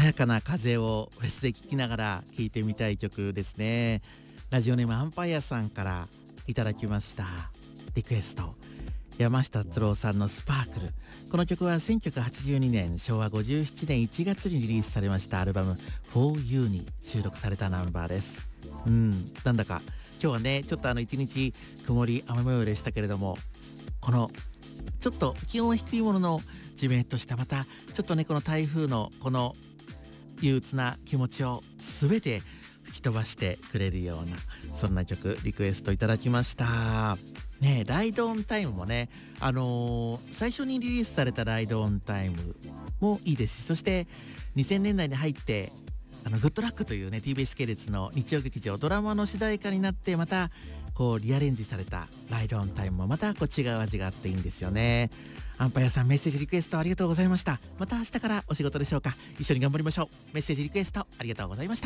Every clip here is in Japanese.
やかな風をフェスで聴きながら聴いてみたい曲ですね。ラジオネームアンパイアさんからいただきましたリクエスト、山下達郎さんのスパークル。この曲は1982年昭和57年1月にリリースされましたアルバム For You に収録されたナンバーです。なんだか今日はねちょっと一日曇り雨模様でしたけれども、このちょっと気温は低いもののじめっとした、またちょっとねこの台風のこの憂鬱な気持ちを全て吹き飛ばしてくれるようなそんな曲リクエストいただきましたね。ライドオンタイムもね最初にリリースされたライドオンタイムもいいですし、そして2000年代に入ってグッドラックというね TBS 系列の日曜劇場ドラマの主題歌になってまたこうリアレンジされたライドオンタイムもまたこう違う味があっていいんですよね。アンパイアさん、メッセージリクエストありがとうございました。また明日からお仕事でしょうか。一緒に頑張りましょう。メッセージリクエストありがとうございました。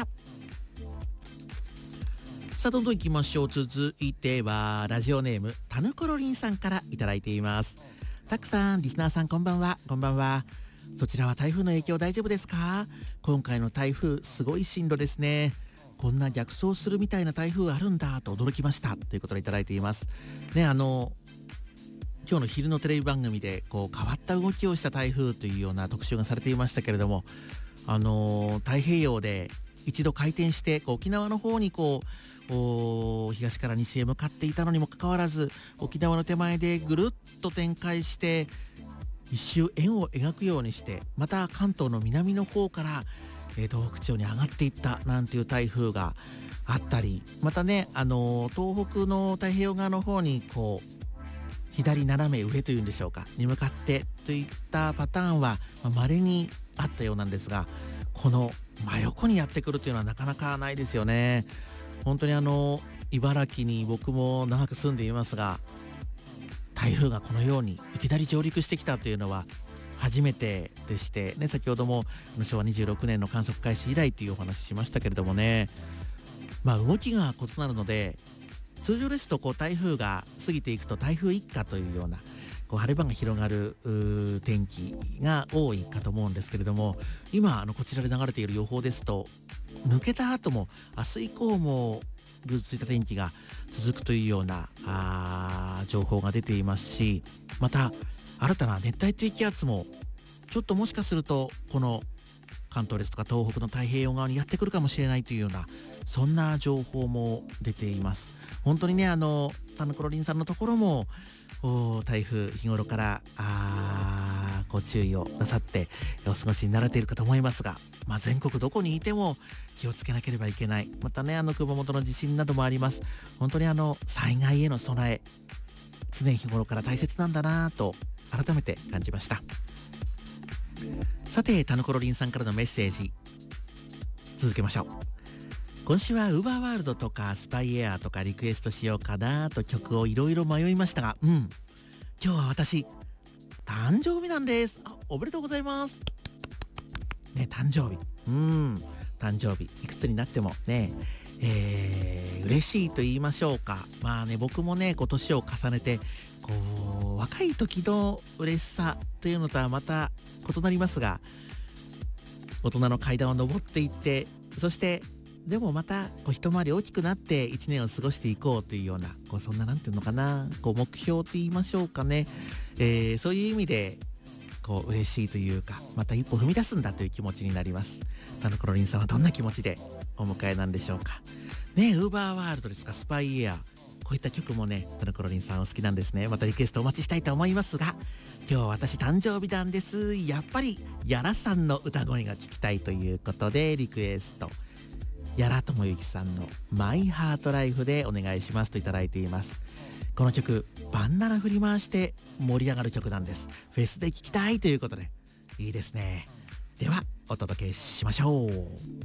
さあどんどん行きましょう。続いてはラジオネームタヌコロリンさんからいただいています。たくさんリスナーさんこんばんは。こんばんは。そちらは台風の影響大丈夫ですか？今回の台風すごい進路ですね。こんな逆走するみたいな台風あるんだと驚きましたということでいただいていますね。今日の昼のテレビ番組でこう変わった動きをした台風というような特集がされていましたけれども、太平洋で一度回転してこう沖縄の方にこう東から西へ向かっていたのにもかかわらず、沖縄の手前でぐるっと展開して一周円を描くようにしてまた関東の南の方から東北地方に上がっていったなんていう台風があったり、またね東北の太平洋側の方にこう左斜め上というんでしょうかに向かってといったパターンは稀にあったようなんですが、この真横にやってくるというのはなかなかないですよね。本当に茨城に僕も長く住んでいますが、台風がこのようにいきなり上陸してきたというのは初めてでしてね、先ほども昭和26年の観測開始以来というお話しましたけれどもね、動きが異なるので通常ですとこう台風が過ぎていくと台風一過というようなこう晴れ間が広がる天気が多いかと思うんですけれども、今こちらで流れている予報ですと抜けた後も明日以降もぐずついた天気が続くというような情報が出ていますし、また新たな熱帯低気圧もちょっともしかするとこの関東ですとか東北の太平洋側にやってくるかもしれないというようなそんな情報も出ています。本当にねタヌコロリンさんのところも台風日頃からご注意をなさってお過ごしになられているかと思いますが、全国どこにいても気をつけなければいけない。またね熊本の地震などもあります。本当に災害への備え常日頃から大切なんだなと改めて感じました。さてタヌコロリンさんからのメッセージ続けましょう。今週はウーバーワールドとかスパイエアとかリクエストしようかなと曲をいろいろ迷いましたが、今日は私誕生日なんです。おめでとうございますね。誕生日誕生日いくつになってもね嬉しいと言いましょうか。僕もね年を重ねてこう若い時の嬉しさというのとはまた異なりますが、大人の階段を上っていってそしてでもまたこう一回り大きくなって一年を過ごしていこうというようなそんななんていうのかな目標と言いましょうかね、そういう意味で嬉しいというかまた一歩踏み出すんだという気持ちになります。タヌコロリンさんはどんな気持ちでお迎えなんでしょうかね。ウーバーワールドですかスパイエアこういった曲もねタヌコロリンさんお好きなんですね。またリクエストお待ちしたいと思いますが、今日私誕生日なんです。やっぱりヤラさんの歌声が聞きたいということでリクエスト屋良友之さんのマイハートライフでお願いしますといただいています。この曲バンダナ振り回して盛り上がる曲なんです。フェスで聴きたいということでいいですね。ではお届けしましょう。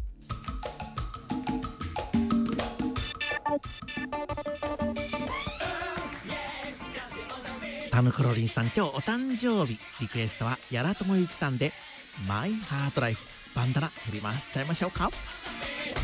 タヌコロリンさん今日お誕生日、リクエストは屋良友之さんでマイハートライフ。バンダナ振り回しちゃいましょうか。